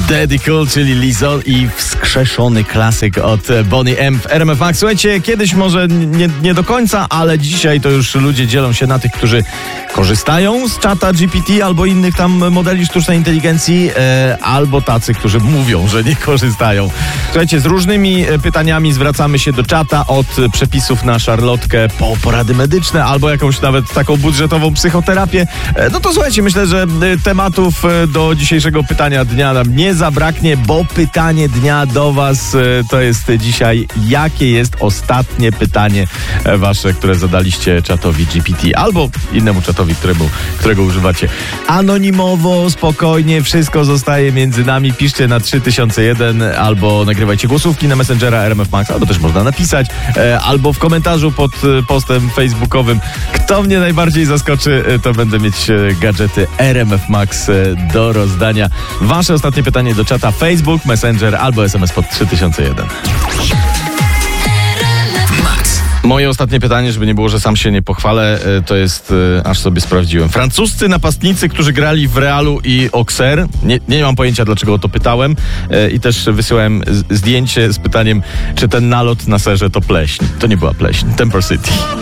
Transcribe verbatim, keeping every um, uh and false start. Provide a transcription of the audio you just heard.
Daddy Cool, czyli Lizzo i wskrzeszony klasyk od Bonnie M w R M F Max. Słuchajcie, kiedyś może nie, nie do końca, ale dzisiaj to już ludzie dzielą się na tych, którzy korzystają z czata G P T albo innych tam modeli sztucznej inteligencji, e, albo tacy, którzy mówią, że nie korzystają. Słuchajcie, z różnymi pytaniami zwracamy się do czata, od przepisów na szarlotkę po porady medyczne, albo jakąś nawet taką budżetową psychoterapię. E, no to słuchajcie, myślę, że tematów do dzisiejszego pytania dnia nam nie zabraknie, bo pytanie dnia do was to jest dzisiaj: jakie jest ostatnie pytanie wasze, które zadaliście czatowi G P T albo innemu czatowi, któremu, którego używacie? Anonimowo, spokojnie, wszystko zostaje między nami. Piszcie na trzy tysiące jeden albo nagrywajcie głosówki na Messengera R M F Max, albo też można napisać, albo w komentarzu pod postem facebookowym. Kto mnie najbardziej zaskoczy, to będę mieć gadżety R M F Max do rozdania. Wasze ostatnie pytanie do czata: Facebook, Messenger albo S M S pod trzy tysiące jeden. Moje ostatnie pytanie, żeby nie było, że sam się nie pochwalę, to jest, aż sobie sprawdziłem. Francuscy napastnicy, którzy grali w Realu i Auxerre. Nie, nie mam pojęcia, dlaczego o to pytałem. I też wysyłałem zdjęcie z pytaniem, czy ten nalot na serze to pleśń. To nie była pleśń. Temper City.